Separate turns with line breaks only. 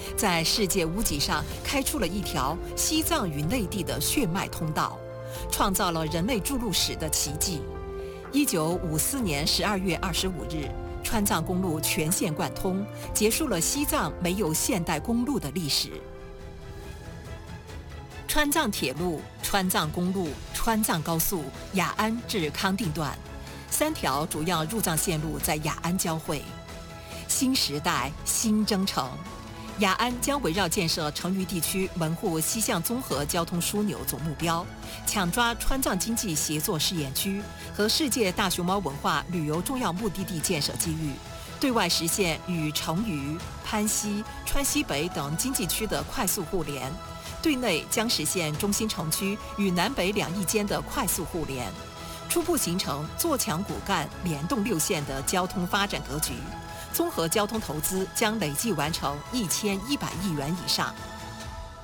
在世界屋脊上开出了一条西藏与内地的血脉通道，创造了人类筑路史的奇迹。1954年12月25日，川藏公路全线贯通，结束了西藏没有现代公路的历史。川藏铁路、川藏公路、川藏高速雅安至康定段3条主要入藏线路在雅安交汇。新时代新征程，雅安将围绕建设成渝地区门户西向综合交通枢纽总目标，抢抓川藏经济协作试验区和世界大熊猫文化旅游重要目的地建设机遇，对外实现与成渝、攀西、川西北等经济区的快速互联，对内将实现中心城区与南北两翼间的快速互联，初步形成坐强骨干联动6线的交通发展格局。综合交通投资将累计完成1100亿元以上。